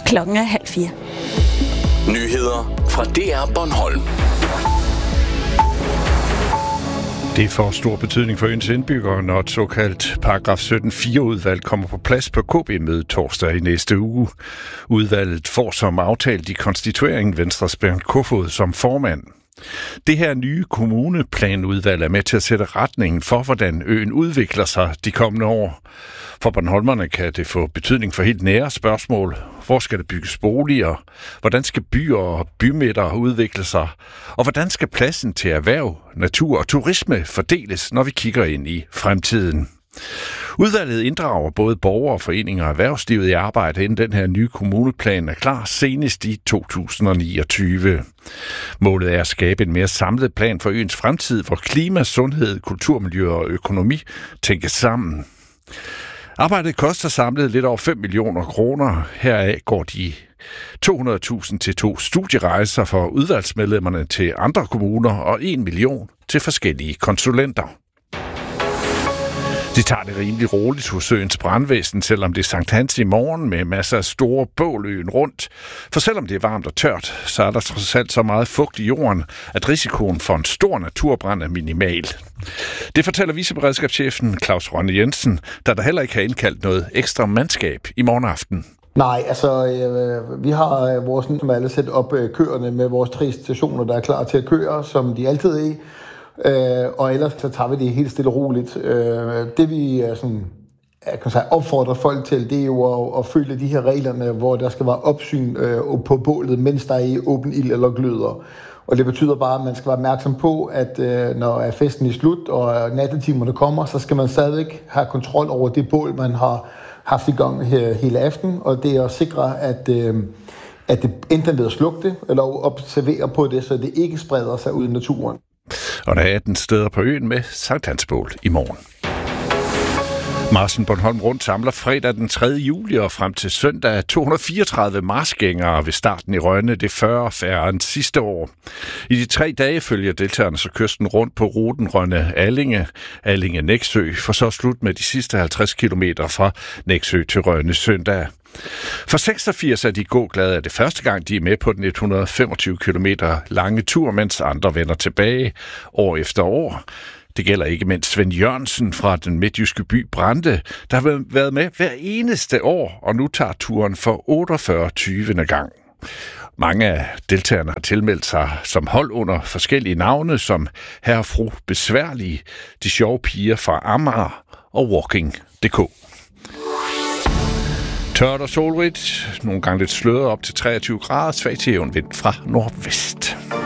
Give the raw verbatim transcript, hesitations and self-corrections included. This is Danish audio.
Klokken er halv fire. Nyheder fra D R Bornholm. Det får stor betydning for øens indbyggere, når et såkaldt paragraf sytten fire udvalg kommer på plads på K B-mødet torsdag i næste uge. Udvalget får som aftalt i konstitueringen Venstres Bernd Kofod som formand. Det her nye kommuneplanudvalg er med til at sætte retningen for, hvordan øen udvikler sig de kommende år. For bornholmerne kan det få betydning for helt nære spørgsmål. Hvor skal der bygges boliger? Hvordan skal byer og bymidter udvikle sig? Og hvordan skal pladsen til erhverv, natur og turisme fordeles, når vi kigger ind i fremtiden? Udvalget inddrager både borgere, foreninger og erhvervslivet i arbejde, inden den her nye kommuneplan er klar senest i to tusind og niogtyve. Målet er at skabe en mere samlet plan for øens fremtid, hvor klima, sundhed, kulturmiljø og økonomi tænkes sammen. Arbejdet koster samlet lidt over fem millioner kroner. Heraf går de to hundrede tusind til to studierejser for udvalgsmedlemmerne til andre kommuner og en million til forskellige konsulenter. De tager det rimelig roligt hos øens brandvæsen, selvom det er Sankt Hans i morgen med masser af store bål øen rundt. For selvom det er varmt og tørt, så er der trods alt så meget fugt i jorden, at risikoen for en stor naturbrand er minimal. Det fortæller viceberedskabschefen Claus Rønne Jensen, der der heller ikke har indkaldt noget ekstra mandskab i morgen aften. Nej, altså øh, vi har øh, vores som alle sæt op øh, køerne med vores tre stationer, der er klar til at køre, som de altid er i. Øh, og ellers så tager vi det helt stille og roligt. Øh, det vi er sådan, jeg kan sige, opfordrer folk til, det er jo at, at følge de her reglerne, hvor der skal være opsyn øh, på bålet, mens der er i åben ild eller gløder. Og det betyder bare, at man skal være opmærksom på, at øh, når festen er slut og nattetimerne kommer, så skal man stadigvæk have kontrol over det bål, man har haft i gang her hele aften. Og det er at sikre, at, øh, at det enten ved at slukke det, eller observere på det, så det ikke spreder sig ud i naturen. Og der er atten steder på øen med Sankt Hans bål i morgen. Marchen Bornholm Rundt samler fredag den tredje juli og frem til søndag to hundrede og fireogtredive marchgængere ved starten i Rønne. Det er fyrre færre end sidste år. I de tre dage følger deltagerne så kysten rundt på ruten Rønne-Allinge, Allinge-Nexø, for så slut med de sidste halvtreds kilometer fra Nexø til Rønne søndag. For seksogfirs er de gåglade, at det første gang, de er med på den et hundrede og femogtyve kilometer lange tur, mens andre vender tilbage år efter år. Det gælder ikke mindst Svend Jørgensen fra den midtjyske by Brande, der har været med hver eneste år, og nu tager turen for otteogfyrre tyvende gang. Mange af deltagerne har tilmeldt sig som hold under forskellige navne, som Herre og Fru Besværlige, De Sjove Piger fra Amager og Walking punktum d k. Tørt og solrigt, nogle gange lidt sløret op til treogtyve grader, svag til jævn vind fra nordvest.